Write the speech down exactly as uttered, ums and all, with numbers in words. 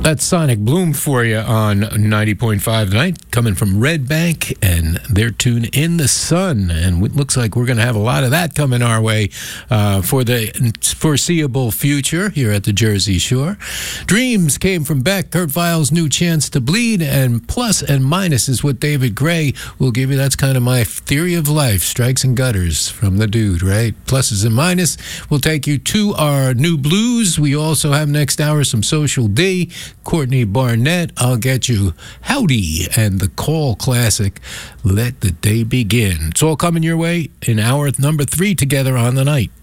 That's Sonic Bloom for you on ninety point five tonight, coming from Red Bank, and their tune In the Sun. And it looks like we're going to have a lot of that coming our way uh, for the foreseeable future here at the Jersey Shore. Dreams came from Beck, Kurt Vile's New Chance to Bleed, and Plus and Minus is what David Gray will give you. That's kind of my theory of life, strikes and gutters from the dude, right? Pluses and minus. We'll take you to our new blues. We also have next hour some Social D. Courtney Barnett, I'll get you Howdy, and the Call classic, Let the Day Begin. It's all coming your way in hour number three together on the night.